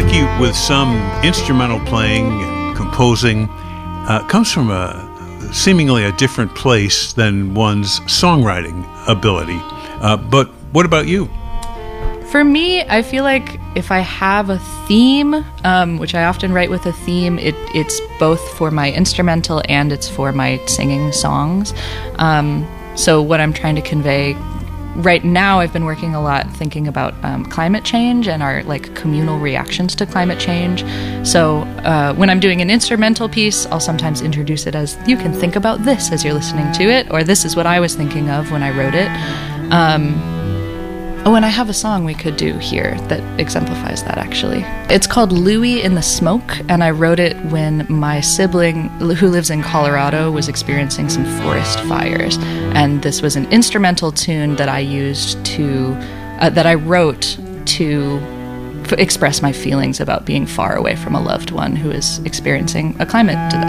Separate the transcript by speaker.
Speaker 1: Rocky, with some instrumental playing and composing, comes from seemingly a different place than one's songwriting ability. But what about you?
Speaker 2: For me, I feel like if I have a theme, which I often write with a theme, it's both for my instrumental and it's for my singing songs. So what I'm trying to convey right now, I've been working a lot thinking about climate change and our communal reactions to climate change. So when I'm doing an instrumental piece, I'll sometimes introduce it as, you can think about this as you're listening to it, or this is what I was thinking of when I wrote it. And I have a song we could do here that exemplifies that, actually. It's called Louie in the Smoke, and I wrote it when my sibling, who lives in Colorado, was experiencing some forest fires. And this was an instrumental tune that I used that I wrote to express my feelings about being far away from a loved one who is experiencing a climate